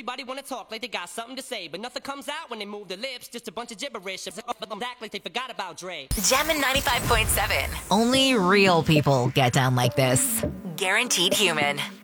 Everybody wanna talk like they got something to say, but nothing comes out when they move their lips. Just a bunch of gibberish. Act like they forgot about Dre. Jammin' 95.7. Only real people get down like this. Guaranteed Human.